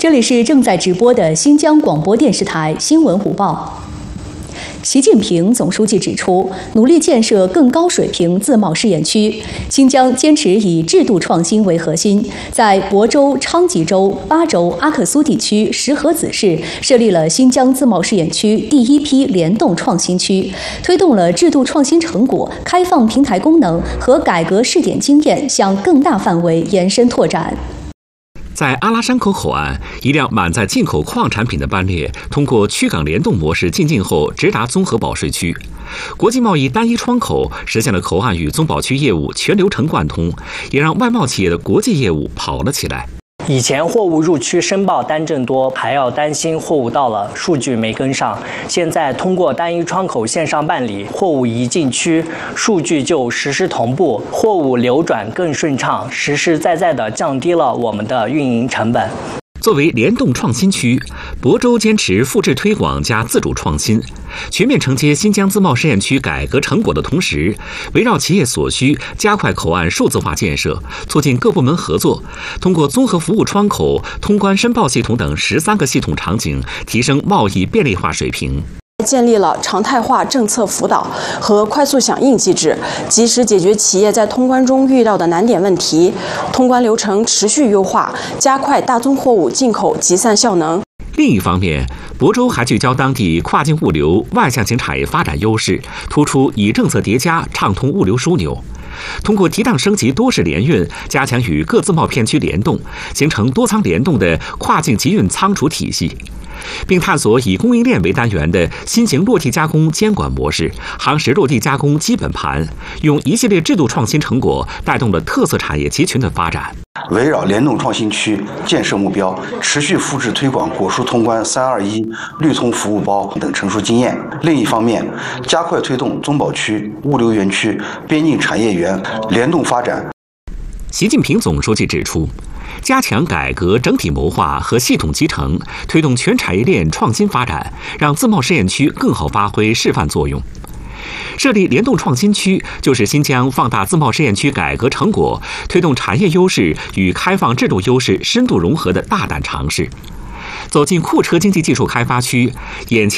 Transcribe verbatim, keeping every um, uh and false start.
这里是正在直播的新疆广播电视台新闻午报。习近平总书记指出，努力建设更高水平自贸试验区。新疆坚持以制度创新为核心，在亳州、昌吉州、巴州、阿克苏地区石河子市设立了新疆自贸试验区第一批联动创新区，推动了制度创新成果、开放平台功能和改革试点经验向更大范围延伸拓展。 在阿拉山口口岸，一辆满载进口矿产品的班列通过区港联动模式进境后，直达综合保税区。国际贸易单一窗口实现了口岸与综保区业务全流程贯通，也让外贸企业的国际业务跑了起来。 以前货物入区申报单证多，还要担心货物到了数据没跟上。现在通过单一窗口线上办理，货物一进区，数据就实时同步，货物流转更顺畅，实实在在地降低了我们的运营成本。 作为联动创新区，亳州坚持复制推广加自主创新，全面承接新疆自贸试验区改革成果的同时，围绕企业所需，加快口岸数字化建设，促进各部门合作，通过综合服务窗口、通关申报系统等十三个系统场景，提升贸易便利化水平。 建立了常态化政策辅导和快速响应机制，及时解决企业在通关中遇到的难点问题，通关流程持续优化，加快大宗货物进口集散效能。 另一方面，亳州还聚焦当地跨境物流外向型产业发展优势，突出以政策叠加畅通物流枢纽。通过提档升级多式联运，加强与各自贸片区联动，形成多仓联动的跨境集运仓储体系，并探索以供应链为单元的新型落地加工监管模式，夯实落地加工基本盘，用一系列制度创新成果带动了特色产业集群的发展。 围绕联动创新区建设目标，持续复制推广果蔬通关三二一绿通服务包等成熟经验。另一方面，加快推动综保区、物流园区、边境产业园联动发展。 习近平总书记指出，加强改革整体谋划和系统集成，推动全产业链创新发展，让自贸试验区更好发挥示范作用。设立联动创新区，就是新疆放大自贸试验区改革成果，推动产业优势与开放制度优势深度融合的大胆尝试。走进库车经济技术开发区，眼前